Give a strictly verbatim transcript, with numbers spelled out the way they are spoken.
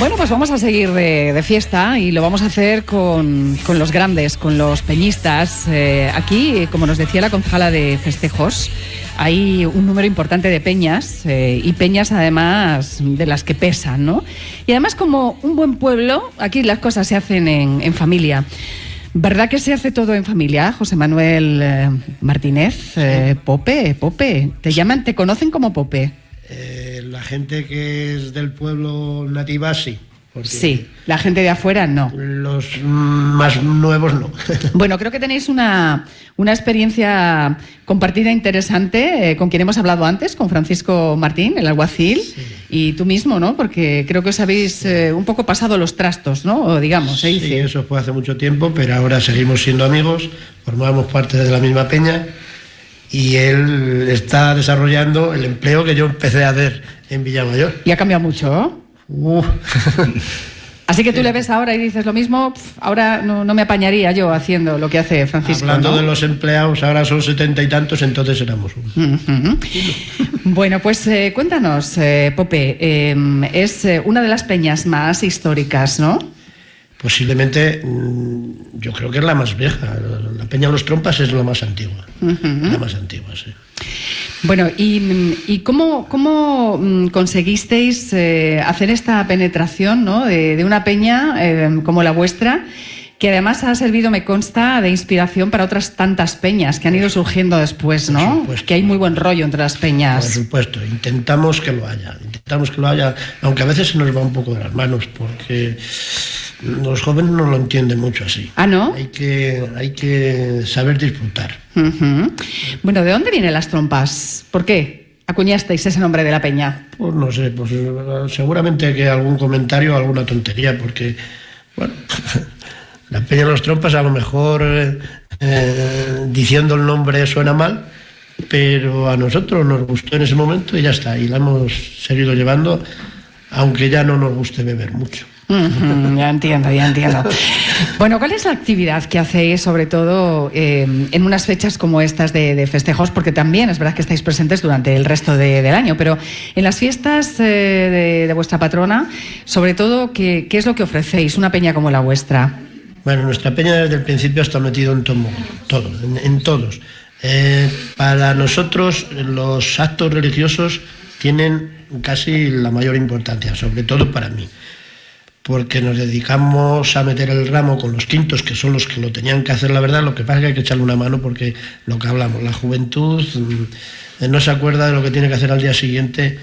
Bueno, pues vamos a seguir de, de fiesta y lo vamos a hacer con, con los grandes, con los peñistas. Eh, aquí, como nos decía la concejala de festejos, hay un número importante de peñas eh, y peñas además de las que pesan, ¿no? Y además, como un buen pueblo, aquí las cosas se hacen en, en familia. ¿Verdad que se hace todo en familia, José Manuel eh, Martínez? Eh, Pope, Pope, te llaman, te conocen como Pope. Eh, la gente que es del pueblo nativa, sí. Sí, la gente de afuera no. Los más nuevos no. Bueno, creo que tenéis una, una experiencia compartida interesante eh, con quien hemos hablado antes, con Francisco Martín, el alguacil, sí. Y tú mismo, ¿no? Porque creo que os habéis eh, un poco pasado los trastos, ¿no? O digamos, se dice. Sí, eso fue hace mucho tiempo, pero ahora seguimos siendo amigos, formamos parte de la misma peña y él está desarrollando el empleo que yo empecé a hacer en Villamayor. Y ha cambiado mucho, ¿no? Uh. Así que tú le ves ahora y dices lo mismo, pf, ahora no, no me apañaría yo haciendo lo que hace Francisco. Hablando ¿no? de los empleados, ahora son setenta y tantos, entonces éramos uno. Uh-huh. Bueno, pues eh, cuéntanos, eh, Pope, eh, es eh, una de las peñas más históricas, ¿no? Posiblemente, yo creo que es la más vieja. La Peña de los Trompas es la más antigua. Uh-huh. La más antigua, sí. Bueno, ¿y, y cómo, cómo conseguisteis eh, hacer esta penetración, ¿no? de, de una peña eh, como la vuestra, que además ha servido, me consta, de inspiración para otras tantas peñas que han ido surgiendo después, ¿no? Por supuesto. Que hay muy buen rollo entre las peñas. Por supuesto, intentamos que lo haya, intentamos que lo haya, aunque a veces se nos va un poco de las manos, porque los jóvenes no lo entienden mucho así. ¿Ah, no? Hay que, hay que saber disfrutar. Uh-huh. Bueno, ¿de dónde vienen las trompas? ¿Por qué acuñasteis ese nombre de la peña? Pues no sé, pues seguramente que algún comentario, alguna tontería, porque, bueno, la Peña de los Trompas a lo mejor eh, eh, diciendo el nombre suena mal, pero a nosotros nos gustó en ese momento y ya está, y la hemos seguido llevando, aunque ya no nos guste beber mucho. Uh-huh, ya entiendo, ya entiendo. Bueno, ¿cuál es la actividad que hacéis, sobre todo eh, en unas fechas como estas de, de festejos? Porque también es verdad que estáis presentes durante el resto de, del año, pero en las fiestas eh, de, de vuestra patrona, sobre todo, ¿qué, ¿qué es lo que ofrecéis? Una peña como la vuestra. Bueno, nuestra peña desde el principio está metido en todo, todo en, en todos. Eh, para nosotros los actos religiosos tienen casi la mayor importancia, sobre todo para mí, porque nos dedicamos a meter el ramo con los quintos, que son los que lo tenían que hacer, la verdad. Lo que pasa es que hay que echarle una mano, porque lo que hablamos, la juventud eh, no se acuerda de lo que tiene que hacer al día siguiente.